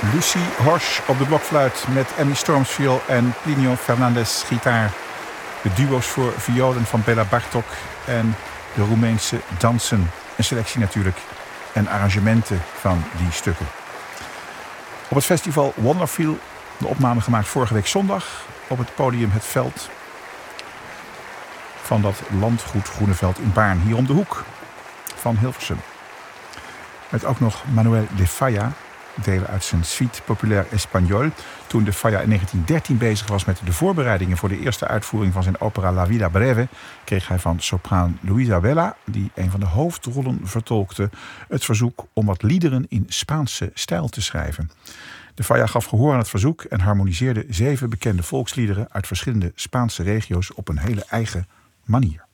Lucy Horsch op de blokfluit met Emmy Stormsville en Plinio Fernandez gitaar. De duo's voor violen van Bela Bartok en de Roemeense dansen. Een selectie natuurlijk en arrangementen van die stukken. Op het festival Wonderfeel, de opname gemaakt vorige week zondag op het podium Het Veld van dat landgoed Groeneveld in Baarn, hier om de hoek van Hilversum. Met ook nog Manuel de Falla, delen uit zijn Suite Populaire Espagnol. Toen de Falla in 1913 bezig was met de voorbereidingen voor de eerste uitvoering van zijn opera La Vida Breve, kreeg hij van sopraan Luisa Vela, die een van de hoofdrollen vertolkte, het verzoek om wat liederen in Spaanse stijl te schrijven. De Falla gaf gehoor aan het verzoek en harmoniseerde 7 bekende volksliederen uit verschillende Spaanse regio's op een hele eigen manier.